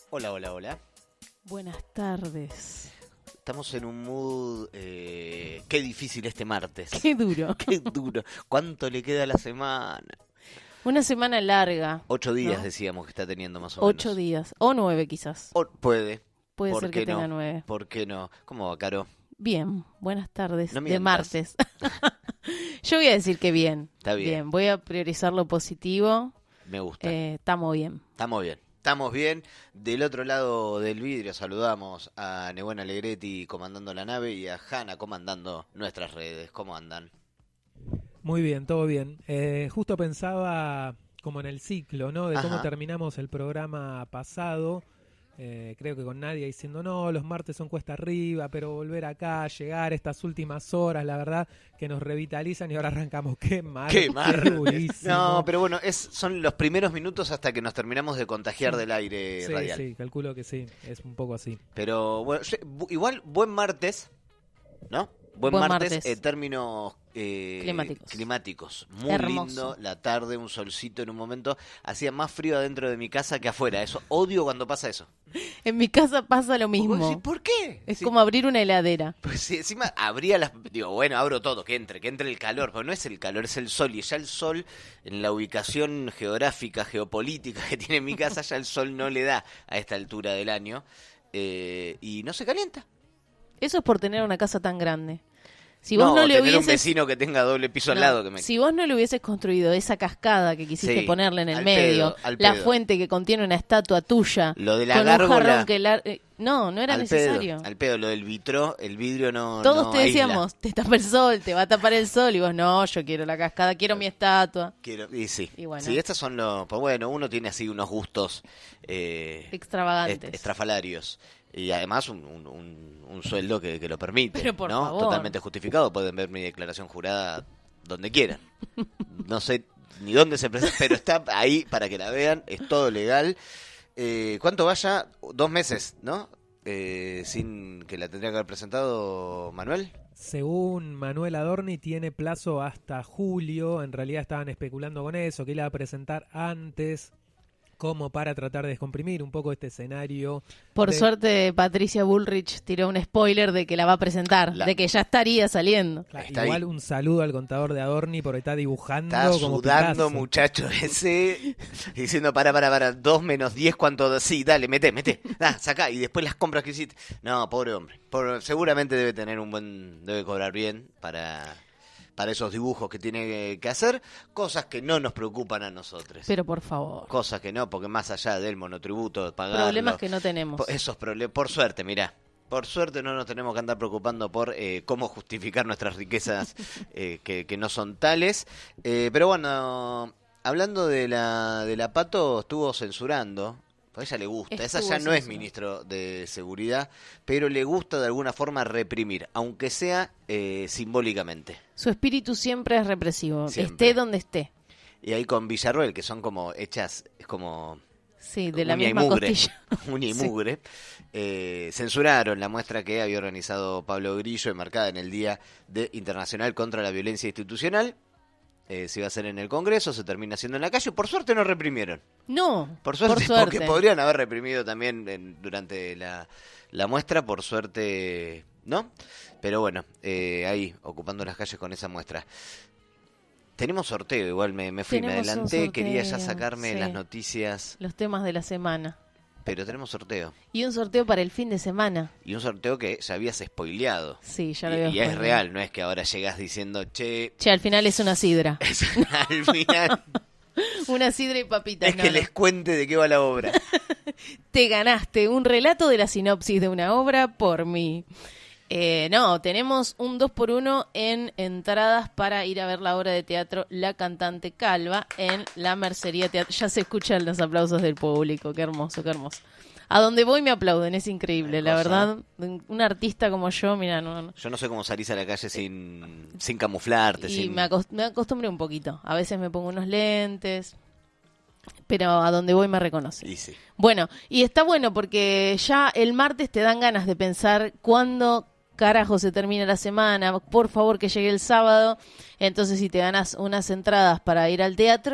Hola, hola, hola. Buenas tardes. Estamos en un mood... qué difícil este martes. Qué duro. Qué duro. ¿Cuánto le queda a la semana? Una semana larga. 8 días, ¿no? Decíamos que está teniendo más o menos. 8 días. O 9 quizás. Puede. Puede ¿Por ser qué que tenga no? 9. ¿Por qué no? ¿Cómo va, Caro? Bien. Buenas tardes. No de mientas. martes. Yo voy a decir que bien. Está bien. Voy a priorizar lo positivo. Me gusta. Estamos bien. Estamos bien. Estamos bien. Del otro lado del vidrio saludamos a Nebuena Alegretti comandando la nave y a Hanna comandando nuestras redes. ¿Cómo andan? Muy bien, todo bien. Justo pensaba como en el ciclo, ¿no? De cómo Ajá. terminamos el programa pasado. Creo que con Nadia diciendo, no, los martes son cuesta arriba, pero volver acá, llegar estas últimas horas, la verdad que nos revitalizan y ahora arrancamos. ¡Qué mal! ¡Qué mal! durísimo. No, pero bueno, son los primeros minutos hasta que nos terminamos de contagiar del aire Sí, radial. sí, calculo que sí, es un poco así. Pero bueno, igual buen martes, ¿no? Buen martes en términos climáticos. Muy hermoso. Lindo, la tarde, un solcito en un momento. Hacía más frío adentro de mi casa que afuera. Eso odio cuando pasa eso. En mi casa pasa lo mismo. ¿Por qué? Es como abrir una heladera. Pues sí, encima abría las... Digo, bueno, abro todo, que entre el calor. Pero no es el calor, es el sol. Y ya el sol, en la ubicación geográfica, geopolítica que tiene mi casa, ya el sol no le da a esta altura del año. Y no se calienta. Eso es por tener una casa tan grande. Si vos no no le tener hubieses... un vecino que tenga doble piso al lado. Si vos no le hubieses construido esa cascada que quisiste ponerle en el medio, al la pedo. fuente que contiene una estatua tuya, Lo de la con gárgola, un jarrón que... No era necesario. Al pedo, lo del vitro, el vidrio no Todos no te decíamos, te tapa el sol, te va a tapar el sol, y vos, no, yo quiero la cascada, quiero mi estatua. Y sí, Y bueno. sí, estos son los... Pues bueno, uno tiene así unos gustos... extravagantes. Estrafalarios. Y además un sueldo que lo permite, Pero por ¿no? favor. Totalmente justificado. Pueden ver mi declaración jurada donde quieran. No sé ni dónde se presenta, pero está ahí para que la vean. Es todo legal. ¿Cuánto vaya? 2 meses, ¿no? Sin que la tendría que haber presentado Manuel. Según Manuel Adorni, tiene plazo hasta julio. En realidad estaban especulando con eso, que él iba a presentar antes, como para tratar de descomprimir un poco este escenario. Por suerte, Patricia Bullrich tiró un spoiler de que la va a presentar, de que ya estaría saliendo. Claro, Está igual ahí. Un saludo al contador de Adorni porque está dibujando Está como sudando, Picasso. muchacho ese, diciendo, para, 2 menos 10, ¿cuánto? Sí, dale, mete, sacá, y después las compras que hiciste. No, pobre hombre, seguramente debe cobrar bien para esos dibujos que tiene que hacer, cosas que no nos preocupan a nosotros. Pero por favor. Cosas que no, porque más allá del monotributo, pagarlo... Problemas que no tenemos. Esos problemas, por suerte, mirá. Por suerte no nos tenemos que andar preocupando por cómo justificar nuestras riquezas que no son tales. Pero bueno, hablando de la Pato, estuvo censurando. A ella le gusta. Esa ya no es ministro de Seguridad, pero le gusta de alguna forma reprimir, aunque sea simbólicamente. Su espíritu siempre es represivo, Siempre. esté donde esté. Y ahí con Villarroel, que son como hechas, es como... Sí, de la uña y misma mugre, costilla. uña y mugre. Censuraron la muestra que había organizado Pablo Grillo, enmarcada en el Día Internacional contra la Violencia Institucional. Se iba a hacer en el Congreso, se termina haciendo en la calle. Por suerte no reprimieron. No, Por suerte. Porque podrían haber reprimido también durante la muestra, por suerte no. Pero bueno, ahí, ocupando las calles con esa muestra. Tenemos sorteo, igual me fui, me adelanté, quería ya sacarme las noticias. Los temas de la semana. Pero tenemos sorteo. Y un sorteo para el fin de semana. Y un sorteo que ya habías spoileado. Sí, ya lo había Y es real, no es que ahora llegas diciendo, che, al final es una sidra. Al final... Una sidra y papitas. Es que les cuente de qué va la obra. Te ganaste un relato de la sinopsis de una obra por mí. No, tenemos un 2x1 en entradas para ir a ver la obra de teatro La Cantante Calva en la Mercería Teatro. Ya se escuchan los aplausos del público, qué hermoso, qué hermoso. A donde voy me aplauden, es increíble, la verdad. Un artista como yo, mira, no. Yo no sé cómo salís a la calle sin camuflarte. Y me acostumbré un poquito. A veces me pongo unos lentes, pero a donde voy me reconocen. Y sí. Bueno, y está bueno porque ya el martes te dan ganas de pensar cuándo carajo se termina la semana, por favor que llegue el sábado. Entonces si te ganas unas entradas para ir al teatro,